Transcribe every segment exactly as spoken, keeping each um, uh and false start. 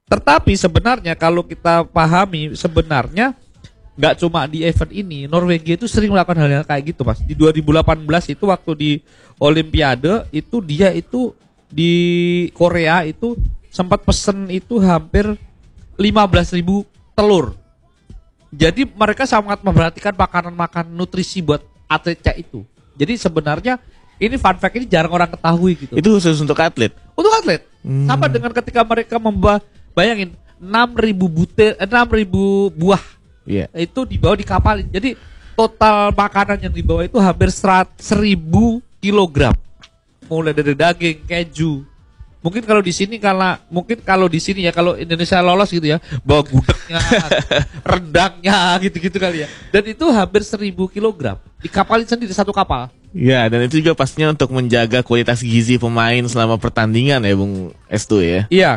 Tetapi sebenarnya kalau kita pahami sebenarnya nggak cuma di event ini, Norwegia itu sering melakukan hal-hal kayak gitu, Mas. Di dua ribu delapan belas itu waktu di Olimpiade itu dia itu di Korea itu sempat pesen itu hampir lima belas ribu telur. Jadi mereka sangat memperhatikan makanan-makanan nutrisi buat atletnya itu. Jadi sebenarnya ini fun fact ini jarang orang ketahui gitu. Itu khusus untuk atlet? Untuk atlet. Hmm. Sama dengan ketika mereka membawa, bayangin enam ribu butir, enam ribu buah. Yeah. Itu dibawa di kapal. Jadi total makanan yang dibawa itu hampir seribu kilogram. Mulai dari daging, keju. Mungkin kalau di sini karena mungkin kalau di sini ya kalau Indonesia lolos gitu ya, bawa gudegnya, rendangnya gitu-gitu kali ya. Dan itu hampir seribu kilogram. Dikapalin sendiri satu kapal. Ya, dan itu juga pastinya untuk menjaga kualitas gizi pemain selama pertandingan ya, Bung Estu ya. Iya.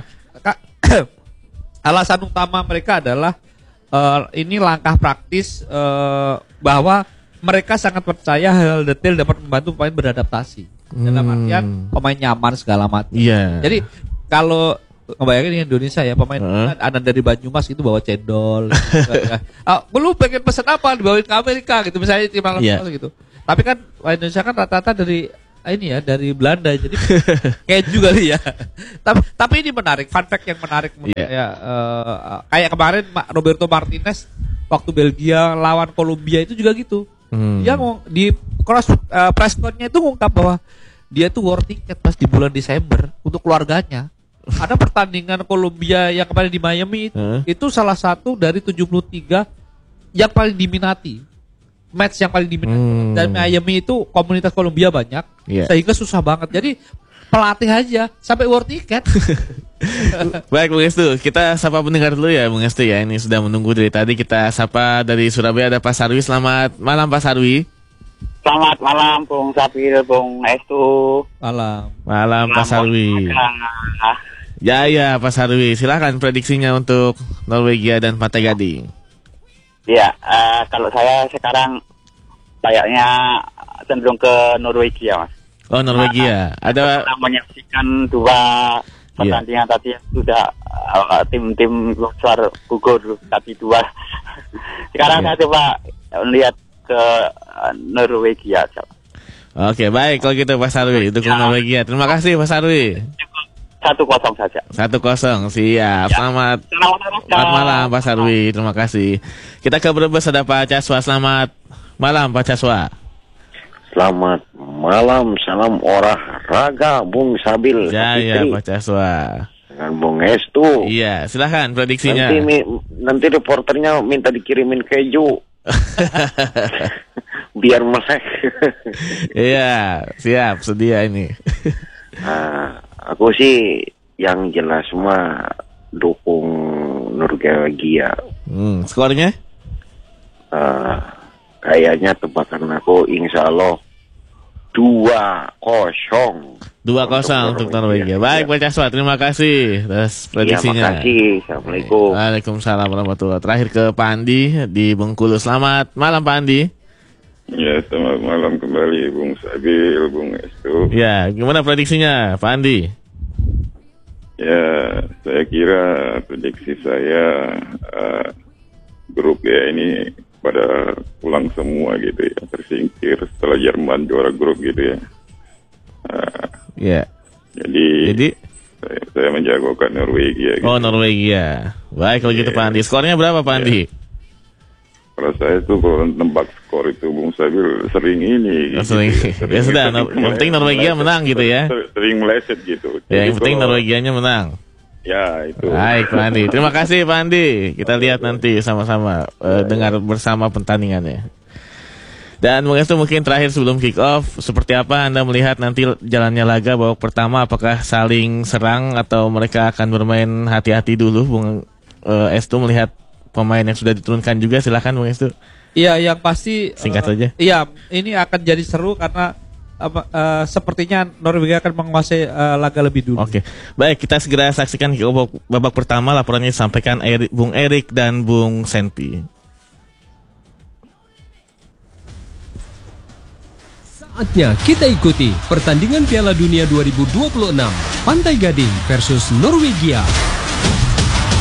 Alasan utama mereka adalah Uh, ini langkah praktis uh, bahwa mereka sangat percaya hal detail dapat membantu pemain beradaptasi. Hmm. Dalam artian pemain nyaman segala macam. Yeah. Jadi kalau ngebayangin di Indonesia ya pemain uh. anak dari Banyumas itu bawa cendol. Gitu, ya. Ah, lu pengen pesan apa dibawain ke Amerika gitu misalnya tim malam yeah. gitu. Tapi kan Indonesia kan rata-rata dari ini ya dari Belanda jadi keju kali ya. tapi tapi ini menarik, fun fact yang menarik yeah. ya uh, kayak kemarin Roberto Martinez waktu Belgia lawan Kolombia itu juga gitu. Hmm. Dia mau di cross uh, press con-nya itu ngungkap bahwa dia tuh war ticket pas di bulan Desember untuk keluarganya. Ada pertandingan Kolombia yang kemarin di Miami huh? itu salah satu dari tujuh puluh tiga yang paling diminati. Match yang paling diminati. Hmm. Dan Miami itu komunitas Kolombia banyak, yeah. sehingga susah banget. Jadi pelatih aja sampai war tiket. Baik Bung Estu, kita sapa pendengar dulu ya Bung Estu ya. Ini sudah menunggu dari tadi. Kita sapa dari Surabaya ada Pak Sarwi. Selamat malam Pak Sarwi. Selamat malam Bung Sabil, Bung Estu. Malam. Malam Pak Sarwi. Ya ya Pak Sarwi, silakan prediksinya untuk Norwegia dan Pantai Gading. Ya, uh, kalau saya sekarang kayaknya cenderung ke Norwegia, Mas. Oh, Norwegia. Nah, ada menyaksikan dua pertandingan yeah. tadi sudah uh, tim-tim luar gugur tadi dua. Sekarang yeah. saya coba lihat ke uh, Norwegia. Oke, baik kalau gitu Pak Sarwi, dukung ya. Norwegia. Terima kasih Pak Sarwi. Satu kosong saja. Satu kosong, siap. Ya. Selamat, selamat malam Pak Sarwi. Terima kasih. Kita ke Brebes ada Pak Caswa. Selamat malam Pak Caswa. Selamat malam, salam olahraga Bung Sabil. Ya ya Pak Caswa. Dengan Bung Estu. Iya, silakan prediksinya. Nanti nanti reporternya minta dikirimin keju. Biar melek. Iya, siap, sedia ini. Nah, aku sih yang jelas semua dukung Norwegia. Hmm, skornya? Uh, kayaknya tebakan aku insya Allah dua kosong. Dua kosong untuk Norwegia. Baik Pak Caswa, terima kasih atas prediksinya. Terima kasih. Assalamualaikum. Waalaikumsalam warahmatullahi wabarakatuh. Terakhir ke Pak Andi di Bengkulu. Selamat malam Pak Andi. Ya, selamat malam kembali Bung Sabil, Bung Estu. Ya, gimana prediksinya Pak Andi? Ya, saya kira prediksi saya uh, grup ya ini pada pulang semua gitu ya, tersingkir setelah Jerman juara grup gitu ya. Uh, ya. Jadi, jadi saya, saya menjagokan Norwegia. Gitu. Oh Norwegia. Baik kalau yeah. gitu Pak Andi. Skornya berapa Pak Andi? Yeah. Kalau saya tuh kalau tembak skor itu Bung Sabil sering ini. Oh, sering. Gitu. Sering, ya sudah, yang penting Norwegia meleset, menang gitu ya. Sering meleset gitu. Ya, yang penting Norwegianya menang. Ya itu. Baik Pak Andi. Terima kasih Pak Andi. Kita lihat nanti sama-sama uh, dengar bersama pertandingannya. Dan Bung Estu mungkin terakhir sebelum kick off, seperti apa Anda melihat nanti jalannya laga babak pertama, apakah saling serang atau mereka akan bermain hati-hati dulu? Bung uh, Estu melihat pemain yang sudah diturunkan juga, silakan Bung Estu. Iya, yang pasti singkat uh, saja. Iya, ini akan jadi seru karena uh, uh, sepertinya Norwegia akan menguasai uh, laga lebih dulu. Oke, baik kita segera saksikan kick off babak pertama. Laporannya disampaikan Eri, Bung Erik dan Bung Senpi. Saatnya kita ikuti pertandingan Piala Dunia dua ribu dua puluh enam Pantai Gading versus Norwegia.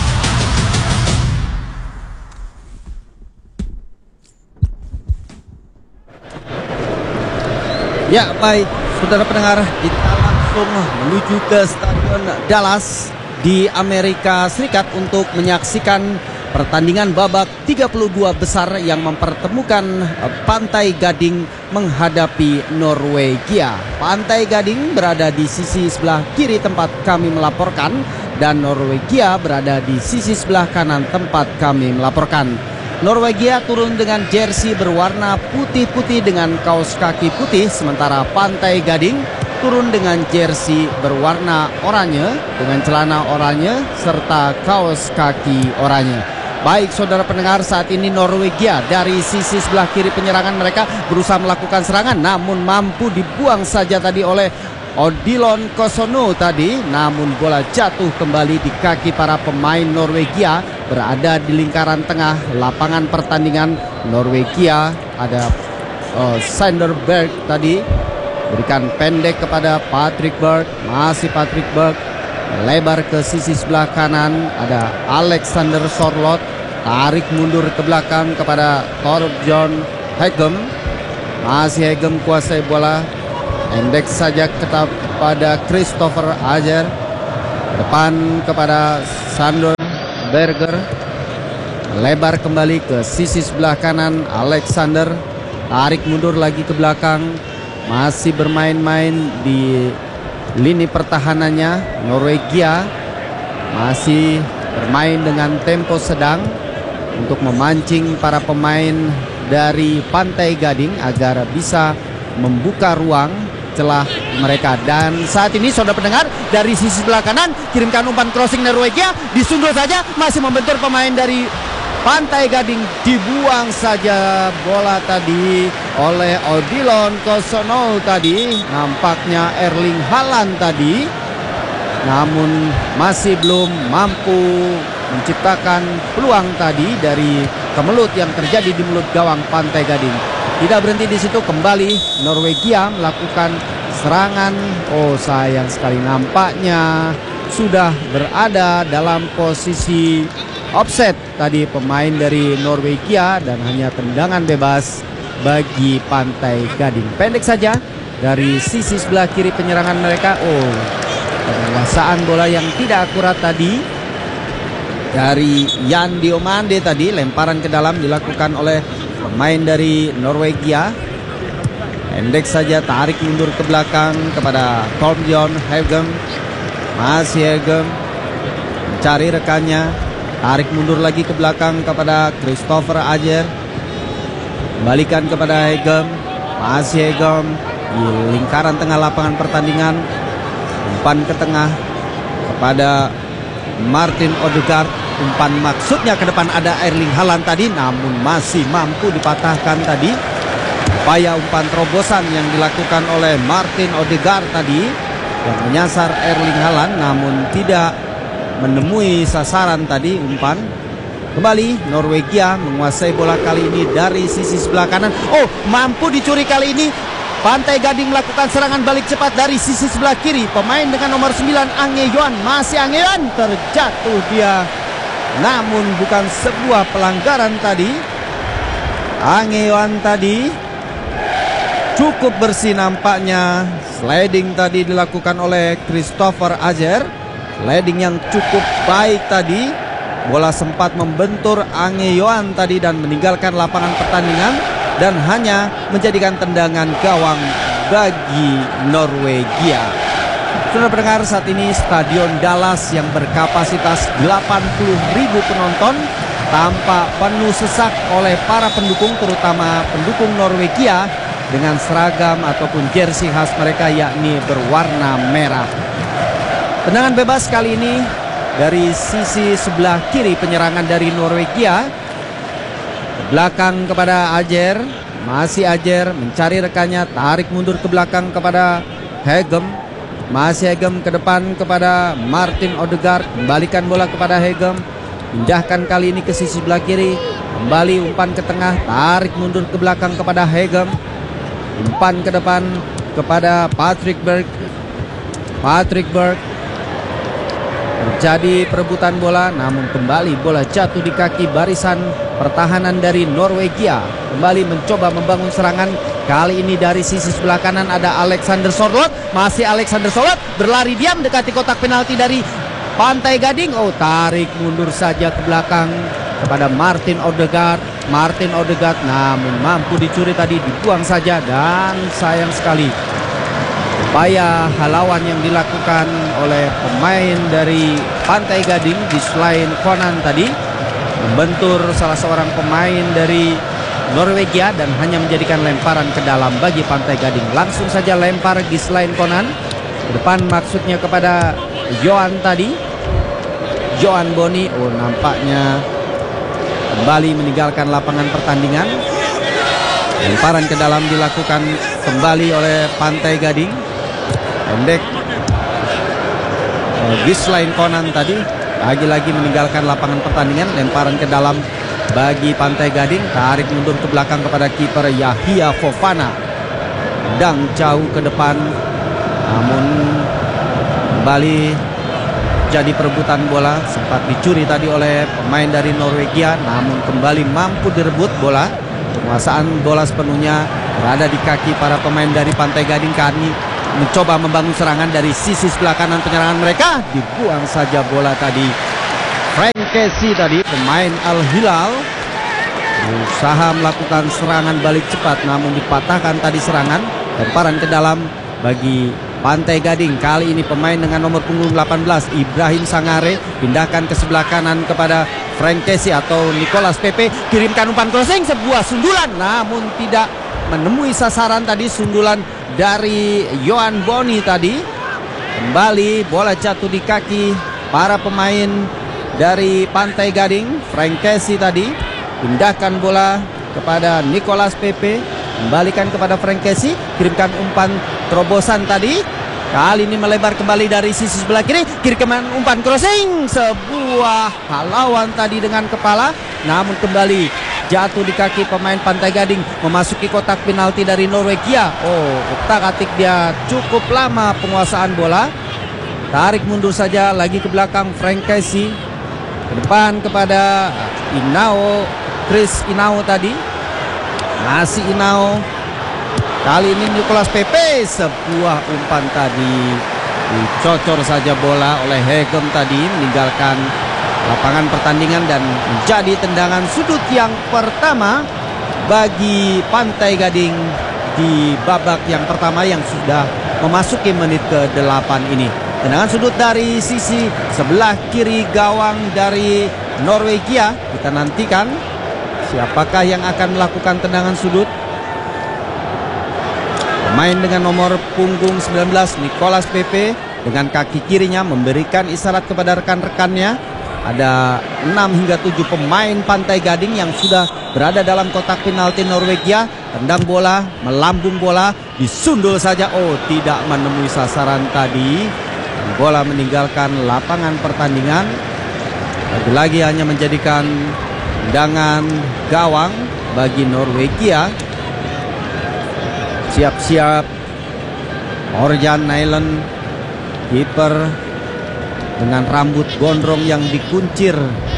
Ya baik, saudara pendengar, kita langsung menuju ke Stadion Dallas di Amerika Serikat untuk menyaksikan pertandingan babak tiga puluh dua besar yang mempertemukan Pantai Gading menghadapi Norwegia. Pantai Gading berada di sisi sebelah kiri tempat kami melaporkan, dan Norwegia berada di sisi sebelah kanan tempat kami melaporkan. Norwegia turun dengan jersey berwarna putih-putih dengan kaos kaki putih, sementara Pantai Gading turun dengan jersey berwarna oranye dengan celana oranye serta kaos kaki oranye. Baik saudara pendengar, saat ini Norwegia dari sisi sebelah kiri penyerangan mereka berusaha melakukan serangan, namun mampu dibuang saja tadi oleh Odilon Kosono tadi, namun bola jatuh kembali di kaki para pemain Norwegia. Berada di lingkaran tengah lapangan pertandingan Norwegia ada uh, Sanderberg tadi, berikan pendek kepada Patrick Berg, masih Patrick Berg lebar ke sisi sebelah kanan, ada Alexander Sorloth, tarik mundur ke belakang kepada Torbjørn Hegem, masih Hegem kuasai bola, pendek saja kepada Christopher Ajer, depan kepada Sander Berger, lebar kembali ke sisi sebelah kanan Alexander, tarik mundur lagi ke belakang, masih bermain-main di lini pertahanannya. Norwegia masih bermain dengan tempo sedang untuk memancing para pemain dari Pantai Gading agar bisa membuka ruang celah mereka. Dan saat ini saudara pendengar, dari sisi sebelah kanan kirimkan umpan crossing Norwegia, disundul saja, masih membentur pemain dari Pantai Gading, dibuang saja bola tadi oleh Odilon Kosono tadi, nampaknya Erling Haaland tadi, namun masih belum mampu menciptakan peluang tadi dari kemelut yang terjadi di mulut gawang Pantai Gading. Tidak berhenti di situ, kembali Norwegia melakukan serangan. Oh sayang sekali, nampaknya sudah berada dalam posisi offset tadi pemain dari Norwegia, dan hanya tendangan bebas bagi Pantai Gading. Pendek saja dari sisi sebelah kiri penyerangan mereka. Oh, penguasaan bola yang tidak akurat tadi dari Jan Diomande tadi, lemparan ke dalam dilakukan oleh pemain dari Norwegia. Pendek saja, tarik mundur ke belakang kepada Torbjørn Hegem, masih Hegem mencari rekannya, tarik mundur lagi ke belakang kepada Christopher Ajer, kembalikan kepada Hegem, masih Hegem di lingkaran tengah lapangan pertandingan, umpan ke tengah kepada Martin Odegaard, umpan maksudnya ke depan ada Erling Haaland tadi, namun masih mampu dipatahkan tadi. Upaya umpan terobosan yang dilakukan oleh Martin Odegaard tadi yang menyasar Erling Haaland, namun tidak menemui sasaran tadi umpan. Kembali Norwegia menguasai bola kali ini dari sisi sebelah kanan. Oh, mampu dicuri kali ini. Pantai Gading melakukan serangan balik cepat dari sisi sebelah kiri. Pemain dengan nomor sembilan Ange Yohan, masih Ange Yohan, terjatuh dia, namun bukan sebuah pelanggaran tadi. Ange Yohan tadi cukup bersih nampaknya. Sliding tadi dilakukan oleh Christopher Ajer, sliding yang cukup baik tadi. Bola sempat membentur Ange Yohan tadi dan meninggalkan lapangan pertandingan, dan hanya menjadikan tendangan gawang bagi Norwegia. Saudara pendengar, saat ini Stadion Dallas yang berkapasitas delapan puluh ribu penonton tampak penuh sesak oleh para pendukung, terutama pendukung Norwegia dengan seragam ataupun jersey khas mereka, yakni berwarna merah. Tendangan bebas kali ini dari sisi sebelah kiri penyerangan dari Norwegia. Belakang kepada Ajer, masih Ajer mencari rekannya, tarik mundur ke belakang kepada Hegem, masih Hegem ke depan kepada Martin Odegaard, kembalikan bola kepada Hegem, pindahkan kali ini ke sisi sebelah kiri, kembali umpan ke tengah, tarik mundur ke belakang kepada Hegem, umpan ke depan kepada Patrick Berg. Patrick Berg, terjadi perebutan bola, namun kembali bola jatuh di kaki barisan pertahanan dari Norwegia. Kembali mencoba membangun serangan, Kali ini dari sisi sebelah kanan ada Alexander Sorloth. Masih Alexander Sorloth berlari diam mendekati kotak penalti dari Pantai Gading. Oh, tarik mundur saja ke belakang kepada Martin Odegaard. Martin Odegaard namun mampu dicuri tadi, dibuang saja, dan sayang sekali upaya halauan yang dilakukan oleh pemain dari Pantai Gading di selain Conan tadi membentur salah seorang pemain dari Norwegia dan hanya menjadikan lemparan ke dalam bagi Pantai Gading. Langsung saja lempar Ghislain Conan ke depan, maksudnya kepada Johan tadi, Johan Boni. Oh, nampaknya kembali meninggalkan lapangan pertandingan. Lemparan ke dalam dilakukan kembali oleh Pantai Gading. Pendek uh, Ghislain Conan tadi lagi-lagi meninggalkan lapangan pertandingan. Lemparan ke dalam bagi Pantai Gading. Tarik mundur ke belakang kepada kiper Yahya Fofana. Dang jauh ke depan, namun kembali jadi perebutan bola. Sempat dicuri tadi oleh pemain dari Norwegia, namun kembali mampu direbut bola. Penguasaan bola sepenuhnya berada di kaki para pemain dari Pantai Gading. Kami mencoba membangun serangan dari sisi sebelah kanan penyerangan mereka. Dibuang saja bola tadi. Frank Casey tadi, pemain Al Hilal, berusaha melakukan serangan balik cepat, namun dipatahkan tadi serangan. Lemparan ke dalam bagi Pantai Gading. Kali ini pemain dengan nomor punggung delapan belas Ibrahim Sangare pindahkan ke sebelah kanan kepada Frank Casey atau Nicolas Pepe. Kirimkan umpan crossing, sebuah sundulan, namun tidak menemui sasaran tadi. Sundulan dari Johan Boni tadi. Kembali bola jatuh di kaki para pemain dari Pantai Gading. Frank Casey tadi pindahkan bola kepada Nicolas Pepe, kembalikan kepada Frank Casey, kirimkan umpan terobosan tadi. Kali ini melebar kembali dari sisi sebelah kiri, kirimkan umpan crossing, sebuah halauan tadi dengan kepala, namun kembali jatuh di kaki pemain Pantai Gading. Memasuki kotak penalti dari Norwegia. Oh, utak-atik dia cukup lama penguasaan bola. Tarik mundur saja lagi ke belakang Frank Casey. Ke depan kepada Inao, Chris Inao tadi. Masih Inao. Kali ini Nicolas Pepe, sebuah umpan tadi dicocor saja bola oleh Hegem tadi, meninggalkan lapangan pertandingan dan menjadi tendangan sudut yang pertama bagi Pantai Gading di babak yang pertama yang sudah memasuki menit ke delapan ini. Tendangan sudut dari sisi sebelah kiri gawang dari Norwegia. Kita nantikan siapakah yang akan melakukan tendangan sudut. Pemain dengan nomor punggung sembilan belas Nicolas Pepe dengan kaki kirinya memberikan isyarat kepada rekan-rekannya. Ada enam hingga tujuh pemain Pantai Gading yang sudah berada dalam kotak penalti Norwegia. Tendang bola, melambung bola, disundul saja. Oh, tidak menemui sasaran tadi. Bola meninggalkan lapangan pertandingan. Lagi-lagi hanya menjadikan tendangan gawang bagi Norwegia. Siap-siap Orjan Nyland, kiper dengan rambut gondrong yang dikuncir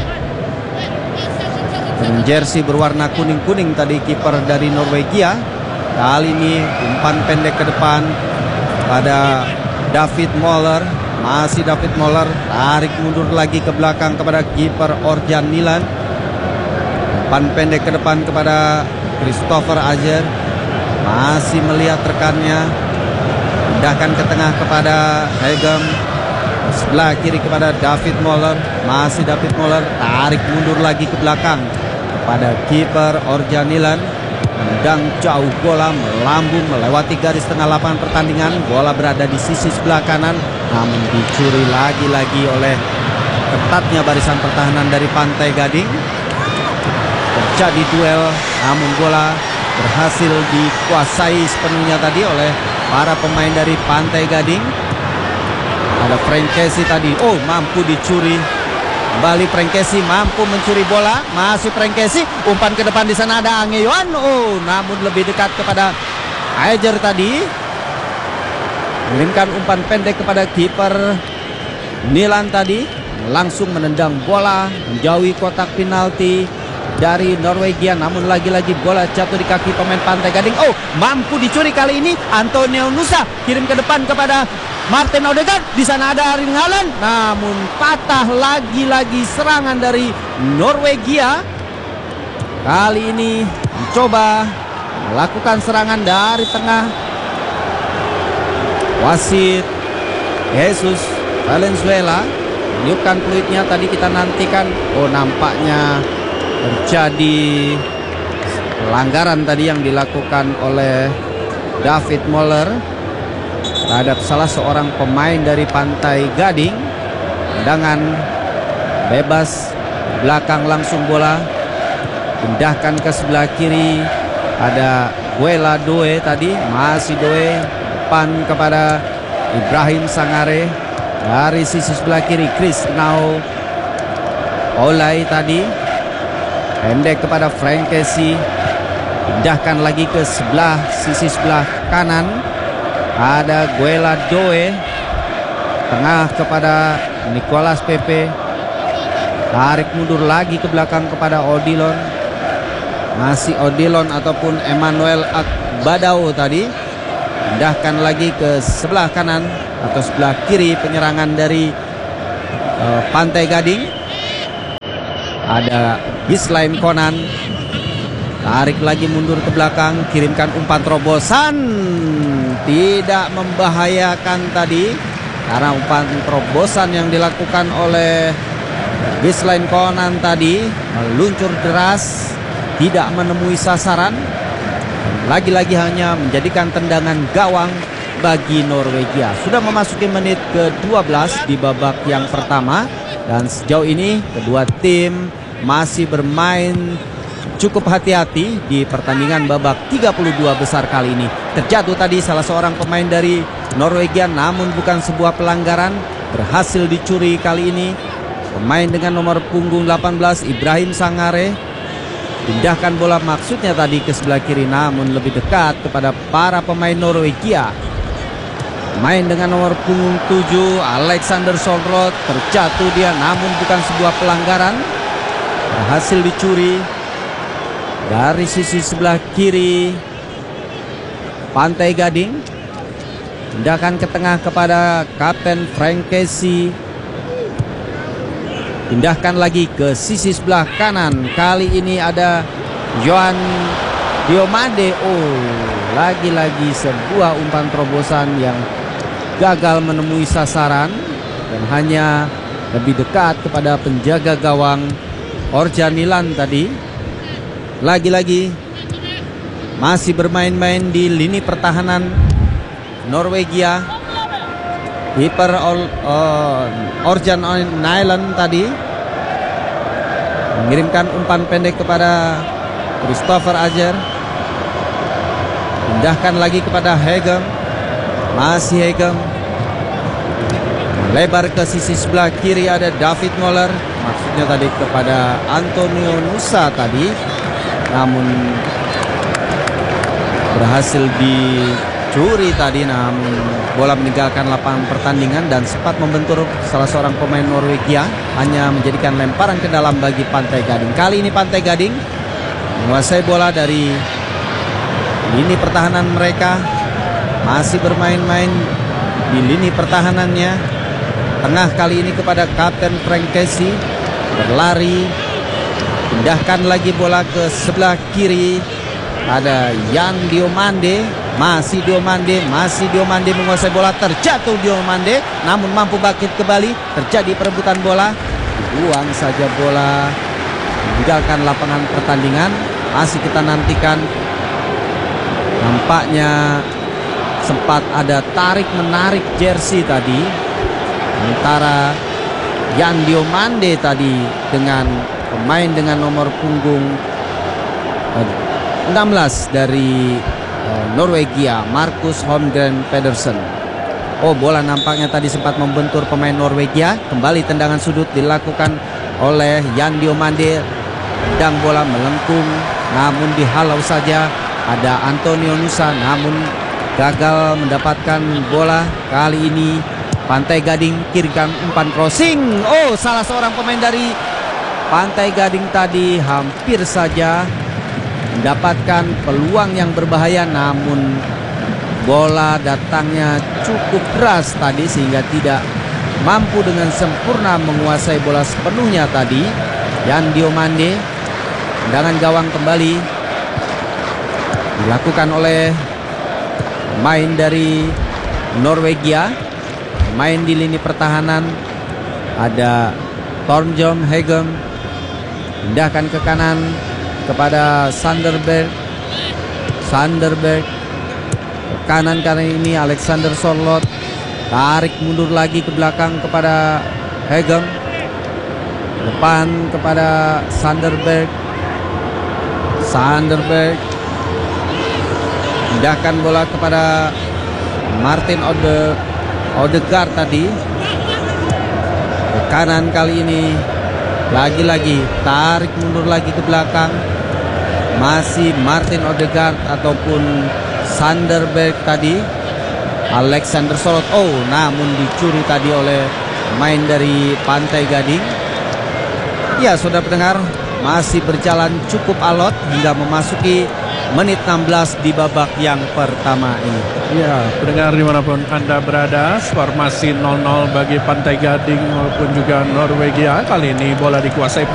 dengan jersey berwarna kuning-kuning tadi, kiper dari Norwegia. Kali ini umpan pendek ke depan pada David Moller. Masih David Moller, tarik mundur lagi ke belakang kepada kiper Orjan Nyland. Umpan pendek ke depan kepada Christopher Ajer. Masih melihat rekannya, pindahkan ke tengah kepada Hegem. Sebelah kiri kepada David Moller. Masih David Moller, tarik mundur lagi ke belakang kepada kiper Orjan Nyland. Tendang jauh, bola melambung melewati garis tengah lapangan pertandingan. Bola berada di sisi sebelah kanan, namun dicuri lagi-lagi oleh ketatnya barisan pertahanan dari Pantai Gading. Terjadi duel, namun bola berhasil dikuasai sepenuhnya tadi oleh para pemain dari Pantai Gading. Ada Frank Casey tadi, oh mampu dicuri. Kembali Frank Casey mampu mencuri bola. Masih Frank Casey, umpan ke depan, di sana ada Ange Yohan. Oh, namun lebih dekat kepada Ajer tadi. Mengirimkan umpan pendek kepada kiper Nyland tadi. Langsung menendang bola menjauhi kotak penalti. dari Norwegia, namun lagi-lagi bola jatuh di kaki pemain Pantai Gading. Oh, mampu dicuri kali ini Antonio Nusa, kirim ke depan kepada Martin Odegaard. Di sana ada Erling Haaland, namun patah lagi-lagi serangan dari Norwegia. Kali ini mencoba melakukan serangan dari tengah. Wasit Jesus Valenzuela meniupkan peluitnya. Tadi kita nantikan, oh nampaknya terjadi pelanggaran tadi yang dilakukan oleh David Moller terhadap salah seorang pemain dari Pantai Gading. Tendangan bebas belakang, langsung bola pindahkan ke sebelah kiri. Ada Guela Doe tadi, masih Doe, depan kepada Ibrahim Sangare. Dari sisi sebelah kiri Chris Nau Olay tadi, pendek kepada Frank Casey. Pindahkan lagi ke sebelah sisi sebelah kanan. Ada Guela Doe, tengah kepada Nicolas Pepe. Tarik mundur lagi ke belakang kepada Odilon. Masih Odilon ataupun Emmanuel Akbadao tadi. Pindahkan lagi ke sebelah kanan atau sebelah kiri penyerangan dari uh, Pantai Gading. Ada Gislain Konan. Tarik lagi mundur ke belakang, kirimkan umpan terobosan. Tidak membahayakan tadi, karena umpan terobosan yang dilakukan oleh Gislain Konan tadi meluncur deras, tidak menemui sasaran. Lagi-lagi hanya menjadikan tendangan gawang bagi Norwegia. Sudah memasuki menit ke dua belas di babak yang pertama. Dan sejauh ini kedua tim masih bermain cukup hati-hati di pertandingan babak tiga puluh dua besar kali ini. Terjatuh tadi salah seorang pemain dari Norwegia, namun bukan sebuah pelanggaran. Berhasil dicuri kali ini pemain dengan nomor punggung delapan belas Ibrahim Sangare. Pindahkan bola maksudnya tadi ke sebelah kiri, namun lebih dekat kepada para pemain Norwegia. Pemain dengan nomor punggung tujuh Alexander Solrod, terjatuh dia, namun bukan sebuah pelanggaran. Berhasil dicuri dari sisi sebelah kiri Pantai Gading. Pindahkan ke tengah kepada Kapten Frank Casey. Pindahkan lagi ke sisi sebelah kanan. Kali ini ada Johan Diomande. Oh, lagi-lagi sebuah umpan terobosan yang gagal menemui sasaran dan hanya lebih dekat kepada penjaga gawang Orjanilan tadi. Lagi-lagi masih bermain-main di lini pertahanan Norwegia. Kiper uh, Orjan Nyland tadi mengirimkan umpan pendek kepada Christopher Ajer. Pindahkan lagi kepada Hegem. Masih Hegem. Lebar ke sisi sebelah kiri ada David Moller. Maksudnya tadi kepada Antonio Nusa tadi, namun berhasil dicuri tadi, namun bola meninggalkan lapangan pertandingan dan sempat membentur salah seorang pemain Norwegia, hanya menjadikan lemparan ke dalam bagi Pantai Gading. Kali ini Pantai Gading menguasai bola dari lini pertahanan mereka, masih bermain-main di lini pertahanannya. Tengah kali ini kepada Kapten Frank Casey, berlari, pindahkan lagi bola ke sebelah kiri. Ada Jan Diomande, masih Diomande, masih Diomande menguasai bola, terjatuh Diomande, namun mampu bangkit kembali. Terjadi perebutan bola, buang saja bola, meninggalkan lapangan pertandingan. Masih kita nantikan, nampaknya sempat ada tarik menarik jersey tadi antara Jan Diomande tadi dengan pemain dengan nomor punggung enam belas dari uh, Norwegia, Marcus Holmgren Pedersen. Oh, bola nampaknya tadi sempat membentur pemain Norwegia. Kembali tendangan sudut dilakukan oleh Jan Diomande. Tendang bola melengkung, namun dihalau saja. Ada Antonio Nusa, namun gagal mendapatkan bola. Kali ini Pantai Gading kirimkan umpan crossing. Oh, salah seorang pemain dari Pantai Gading tadi hampir saja mendapatkan peluang yang berbahaya, namun bola datangnya cukup keras tadi sehingga tidak mampu dengan sempurna menguasai bola sepenuhnya tadi. Yan Diomande, tendangan gawang kembali dilakukan oleh main dari Norwegia. Main di lini pertahanan ada Tornjom Hegem, pindahkan ke kanan kepada Sanderberg. Sanderberg ke kanan, kali ini Alexander Sorloth tarik mundur lagi ke belakang kepada Hegem, depan kepada Sanderberg. Sanderberg pindahkan bola kepada Martin Ode Odegaard tadi ke kanan, kali ini lagi-lagi tarik mundur lagi ke belakang, masih Martin Odegaard ataupun Sanderberg tadi. Alexander Sorloth, oh namun dicuri tadi oleh main dari Pantai Gading. Ya, saudara pendengar, masih berjalan cukup alot hingga memasuki menit enam belas di babak yang pertama ini. Ya, pendengar dimanapun Anda berada, skor masih nol nol bagi Pantai Gading maupun juga Norwegia. Kali ini bola dikuasai